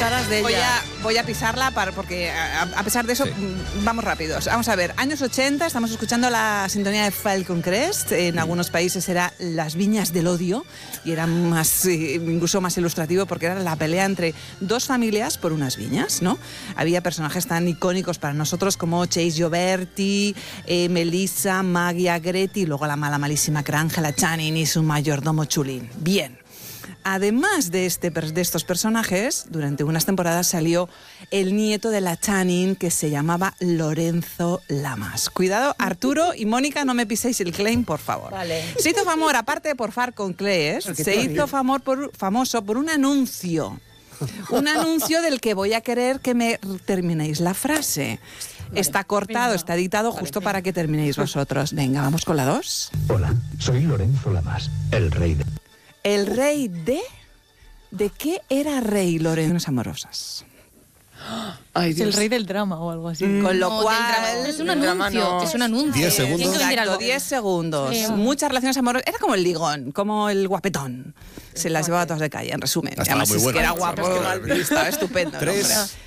pasarás de ella. Voy a pisarla porque a pesar de eso, vamos rápidos. Vamos a ver, años 80, estamos escuchando la sintonía de Falcon Crest. En algunos países era Las Viñas del Odio y era más, incluso más ilustrativo porque era la pelea entre dos familias por unas viñas, ¿no? Había personajes tan icónicos para nosotros como Chase Gioberti, Melissa, Maggie Agretti y luego la malísima Angela Channing y su mayordomo Chulín. Bien. Además de estos personajes, durante unas temporadas salió el nieto de la Channing que se llamaba Lorenzo Lamas. Cuidado, Arturo y Mónica, no me piséis el claim, por favor. Vale. Se hizo famoso, aparte de por Falcon Crest, se hizo famoso por un anuncio. Un anuncio del que voy a querer que me terminéis la frase. Vale, está cortado, está editado justo para que terminéis vosotros. Venga, vamos con la 2. Hola, soy Lorenzo Lamas, el rey de... ¿El rey de...? ¿De qué era rey Lorenzo Amorosas? Ay, es el rey del drama o algo así. Con lo cual... Es un anuncio, es un anuncio. 10 segundos. Exacto, 10 segundos. Sí. Muchas relaciones amorosas. Era como el ligón, como el guapetón. Se las llevaba todas de calle, en resumen. Estaba muy bueno. Es que era guapo, estaba estupendo. 3,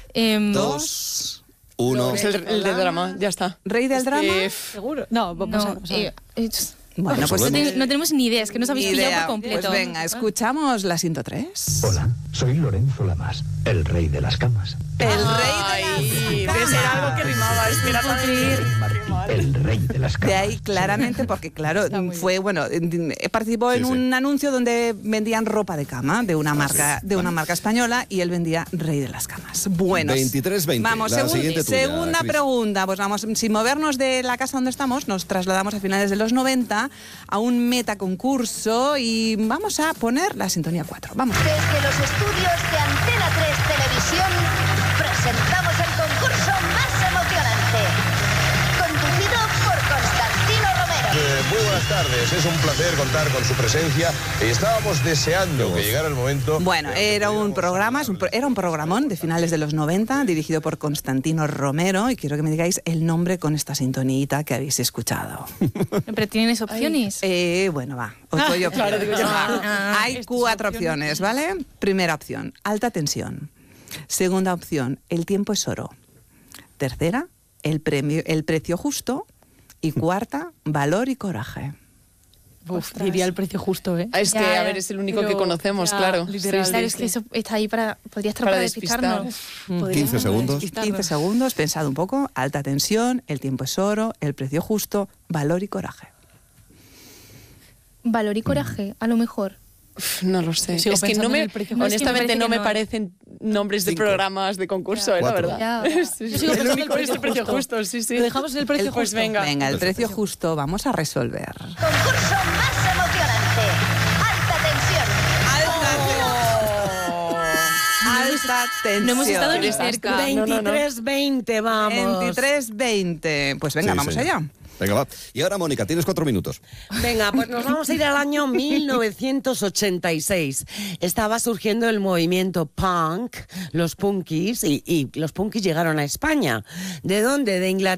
2, 1... Es el del drama, ya está. ¿Rey del drama? ¿Seguro? No, vamos a ver. Bueno, pues no tenemos ni idea, es que nos habéis pillado por completo. Pues venga, escuchamos la 103. Hola, soy Lorenzo Lamas, el rey de las camas. El rey de las camas. Era algo que rimaba, es que era tan... El rey de las camas. De ahí claramente, porque claro, fue, bueno, participó en un anuncio donde vendían ropa de cama de una marca española y él vendía rey de las camas. Bueno, 23-20. Vamos, segunda pregunta. Pues vamos, sin movernos de la casa donde estamos, nos trasladamos a finales de los 90 a un metaconcurso y vamos a poner la sintonía 4. Vamos. Desde los estudios de Antena 3 Televisión presentamos el concurso más emocionante, conducido por Constantino Romero. Muy buenas tardes, es un placer contar con su presencia y estábamos deseando que llegara el momento. Bueno, era un programón de finales de los 90 dirigido por Constantino Romero y quiero que me digáis el nombre con esta sintonita que habéis escuchado. ¿Pero tienes opciones? Bueno, va, os doy opciones. Claro, hay 4 opciones, ¿vale? Primera opción, alta tensión. Segunda opción, el tiempo es oro. Tercera, el precio justo. Y cuarta, valor y coraje. Diría el precio justo, ¿eh? Es que, a ver, es el único que conocemos, claro. Literal, es que eso está ahí podría estar para despistarnos. 15 segundos. 15 segundos, pensad un poco. Alta tensión, el tiempo es oro, el precio justo, valor y coraje. Valor y coraje, a lo mejor. No lo sé. Es que honestamente no me parecen nombres de programas de concurso, la verdad. El único es el precio justo, sí. Lo dejamos en el precio justo. Venga, el precio justo, vamos a resolver. Concurso más emocionante. Alta tensión. No hemos estado ni cerca. 23-20, vamos. 23-20. Pues venga, vamos allá. Venga, va. Y ahora, Mónica, tienes 4 minutos. Venga, pues nos vamos a ir al año 1986. Estaba surgiendo el movimiento punk, los punkis, y los punkis llegaron a España. ¿De dónde? De Inglaterra.